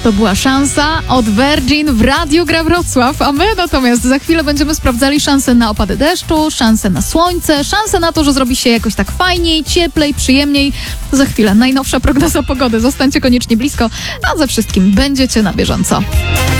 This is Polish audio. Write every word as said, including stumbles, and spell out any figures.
To była szansa od Virgin w Radiu Gra Wrocław, a my natomiast za chwilę będziemy sprawdzali szanse na opady deszczu, szanse na słońce, szanse na to, że zrobi się jakoś tak fajniej, cieplej, przyjemniej. Za chwilę najnowsza prognoza pogody. Zostańcie koniecznie blisko, a ze wszystkim będziecie na bieżąco.